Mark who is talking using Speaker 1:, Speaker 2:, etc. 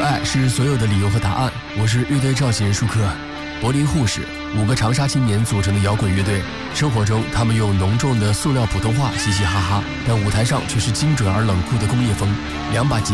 Speaker 1: 爱是所有的理由和答案。我是乐队造型人舒克。柏林护士，5个长沙青年组成的摇滚乐队。生活中，他们用浓重的塑料普通话嘻嘻哈哈，但舞台上却是精准而冷酷的工业风。2把吉